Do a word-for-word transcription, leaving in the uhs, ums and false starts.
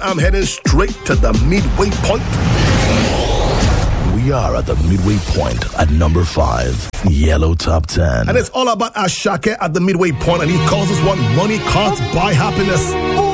I'm heading straight to the midway point. We are at the midway point at number five, Yellow Top ten. And it's all about Ashake at the midway point, and he calls this one Money Can't Buy Happiness.